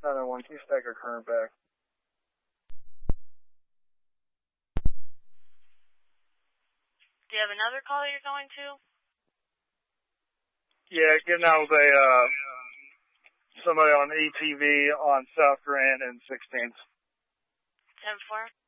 901, can you stack our current back? Do you have another caller you're going to? Yeah, getting out with somebody on ETV on South Grand and 16th. 10-4.